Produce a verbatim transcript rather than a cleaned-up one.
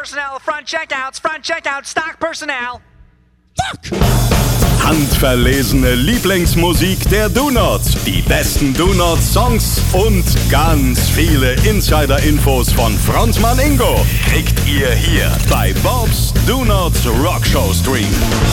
personnel, front checkouts, front checkouts, stock personnel. Fuck! Handverlesene Lieblingsmusik der Donuts, die besten Donuts-Songs und ganz viele Insider-Infos von Frontmann Ingo kriegt ihr hier bei Bob's Donuts Rockshow Stream.